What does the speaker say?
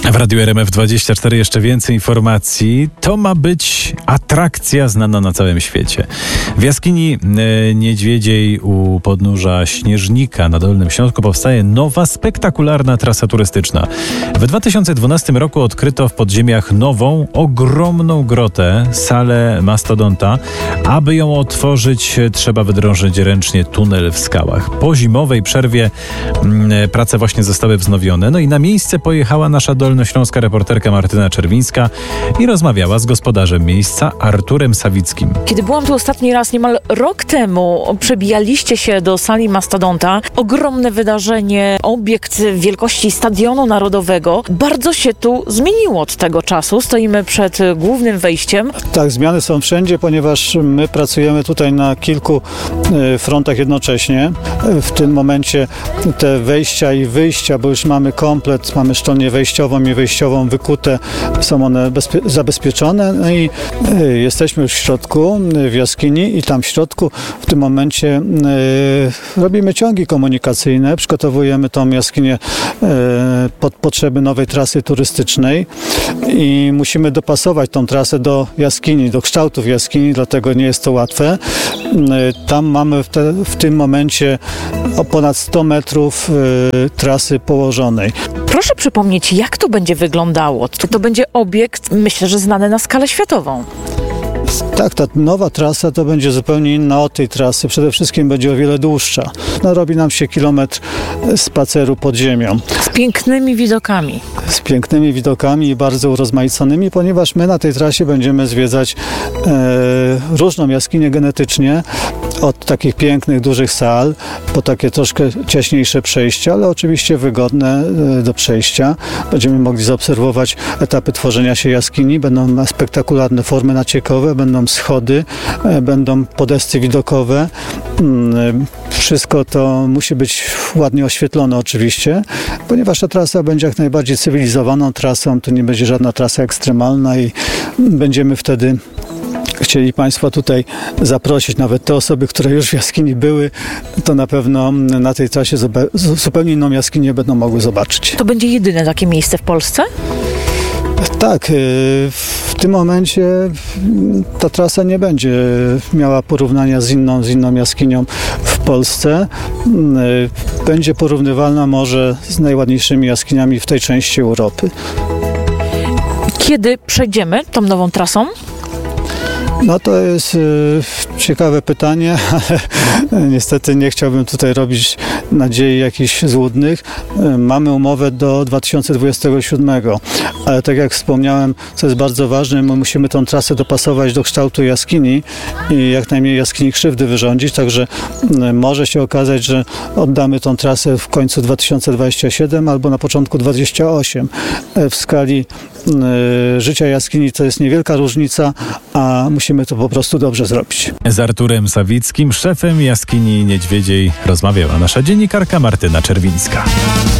W Radiu RMF24 jeszcze więcej informacji. To ma być atrakcja znana na całym świecie. W jaskini Niedźwiedziej u podnóża Śnieżnika na Dolnym Śląsku powstaje nowa, spektakularna trasa turystyczna. W 2012 roku odkryto w podziemiach nową, ogromną grotę, salę mastodonta. Aby ją otworzyć, trzeba wydrążyć ręcznie tunel w skałach. Po zimowej przerwie prace właśnie zostały wznowione. No i na miejsce pojechała nasza dolnośląska reporterka Martyna Czerwińska i rozmawiała z gospodarzem miejsca, Arturem Sawickim. Kiedy byłam tu ostatni raz, niemal rok temu, przebijaliście się do sali mastodonta. Ogromne wydarzenie, obiekt wielkości Stadionu Narodowego. Bardzo się tu zmieniło od tego czasu. Stoimy przed głównym wejściem. Tak, zmiany są wszędzie, ponieważ my pracujemy tutaj na kilku frontach jednocześnie. W tym momencie te wejścia i wyjścia, bo już mamy komplet, mamy sztolnię wejściową i wyjściową wykute, są one zabezpieczone. No i jesteśmy już w środku, w jaskini i tam w środku w tym momencie robimy ciągi komunikacyjne, przygotowujemy tą jaskinię pod potrzeby nowej trasy turystycznej i musimy dopasować tą trasę do jaskini, do kształtów jaskini, dlatego nie jest to łatwe. Tam mamy w tym momencie o ponad 100 metrów trasy położonej. Proszę przypomnieć, jak to będzie wyglądało? To będzie obiekt, myślę, że znany na skalę światową. Tak, ta nowa trasa to będzie zupełnie inna od tej trasy. Przede wszystkim będzie o wiele dłuższa. Robi nam się kilometr spaceru pod ziemią. Z pięknymi widokami. Z pięknymi widokami i bardzo urozmaiconymi, ponieważ my na tej trasie będziemy zwiedzać różną jaskinię genetycznie, od takich pięknych, dużych sal, po takie troszkę ciaśniejsze przejścia, ale oczywiście wygodne do przejścia. Będziemy mogli zaobserwować etapy tworzenia się jaskini, będą spektakularne formy naciekowe, będą schody, będą podesty widokowe. Wszystko to musi być ładnie oświetlone oczywiście, ponieważ ta trasa będzie jak najbardziej cywilizowaną trasą, to nie będzie żadna trasa ekstremalna i będziemy wtedy chcieli Państwa tutaj zaprosić, nawet te osoby, które już w jaskini były, to na pewno na tej trasie zupełnie inną jaskinię będą mogły zobaczyć. To będzie jedyne takie miejsce w Polsce? Tak, w tym momencie ta trasa nie będzie miała porównania z inną jaskinią w Polsce. Będzie porównywalna może z najładniejszymi jaskiniami w tej części Europy. Kiedy przejdziemy tą nową trasą? No to jest ciekawe pytanie, ale niestety nie chciałbym tutaj robić nadziei jakichś złudnych. Mamy umowę do 2027, ale tak jak wspomniałem, co jest bardzo ważne, my musimy tą trasę dopasować do kształtu jaskini i jak najmniej jaskini krzywdy wyrządzić, także może się okazać, że oddamy tą trasę w końcu 2027 albo na początku 2028. W skali życia jaskini to jest niewielka różnica, a musimy to po prostu dobrze zrobić. Z Arturem Sawickim, szefem jaskini Niedźwiedziej, rozmawiała nasza dziennikarka Martyna Czerwińska.